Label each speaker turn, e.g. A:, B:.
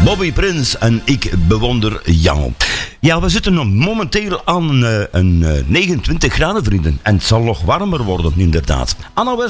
A: Bobby Prins en Ik bewonder jou. Ja, we zitten momenteel aan een 29 graden, vrienden. En het zal nog warmer worden, inderdaad. Anna